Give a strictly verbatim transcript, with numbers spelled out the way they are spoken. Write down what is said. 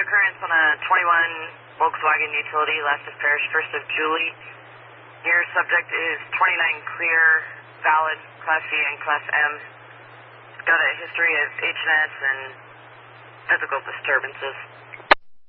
occurrence on a twenty-one Volkswagen utility, last of parish, first of Julie. Your subject is twenty-nine clear, valid, Class C and Class M. It's got a history of H N S and physical disturbances.